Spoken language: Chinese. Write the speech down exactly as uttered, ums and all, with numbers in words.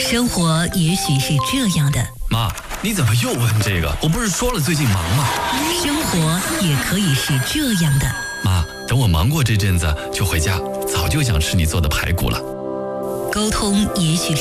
生活也许是这样的。 妈，你怎么又问这个？我不是说了最近忙吗？ 生活也可以是这样的。 妈，等我忙过这阵子就回家，早就想吃你做的排骨了。 沟通也许